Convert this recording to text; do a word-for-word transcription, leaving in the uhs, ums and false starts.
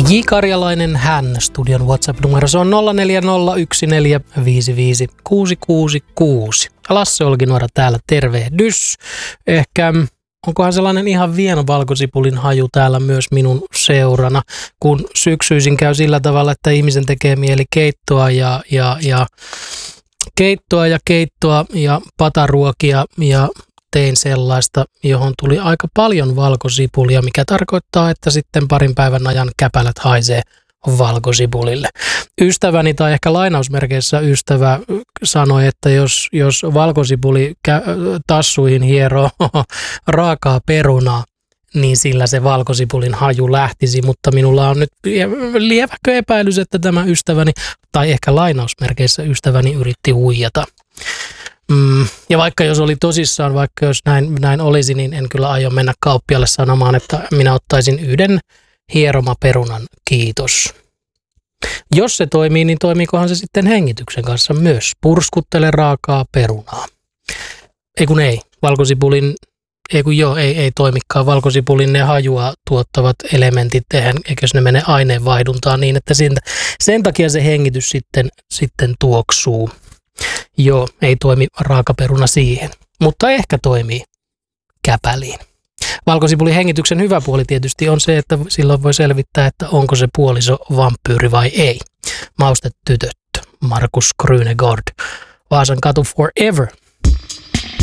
J. Karjalainen hän. Studion WhatsApp-numero se on nolla neljä nolla yksi neljä viisi viisi kuusi kuusi kuusi. Lasse Olkinuora täällä, tervehdys. Ehkä onkohan sellainen ihan vieno valkosipulin haju täällä myös minun seurana, kun syksyisin käy sillä tavalla, että ihmisen tekee mieli keittoa ja, ja, ja keittoa ja keittoa ja pataruokia ja tein sellaista, johon tuli aika paljon valkosipulia, mikä tarkoittaa, että sitten parin päivän ajan käpälät haisee valkosipulille. Ystäväni tai ehkä lainausmerkeissä ystävä sanoi, että jos, jos valkosipuli kä- tassuihin hieroo raakaa perunaa, niin sillä se valkosipulin haju lähtisi, mutta minulla on nyt lieväkö epäilys, että tämä ystäväni tai ehkä lainausmerkeissä ystäväni yritti huijata. Mm, ja vaikka jos oli tosissaan, vaikka jos näin, näin olisi, niin en kyllä aio mennä kauppialle sanomaan, että minä ottaisin yhden hieromaperunan, kiitos. Jos se toimii, niin toimiikohan se sitten hengityksen kanssa myös? Purskuttele raakaa perunaa. Ei kun ei, valkosipulin, ei kun joo, ei, ei toimikaan. Valkosipulin ne hajua tuottavat elementit, eikä ne mene aineenvaihduntaan niin, että sen, sen takia se hengitys sitten, sitten tuoksuu. Joo, ei toimi raakaperuna siihen, mutta ehkä toimii käpäliin. Valkosipulin hengityksen hyvä puoli tietysti on se, että silloin voi selvittää, että onko se puoliso vampyyri vai ei. Maustetytöt, Markus Grünegård, Vaasan katu forever.